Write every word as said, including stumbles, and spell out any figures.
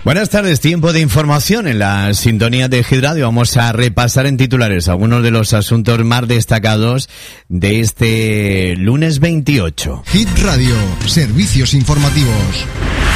Buenas tardes, tiempo de información en la sintonía de Hit Radio. Vamos a repasar en titulares algunos de los asuntos más destacados de este lunes veintiocho. Hit Radio, servicios informativos.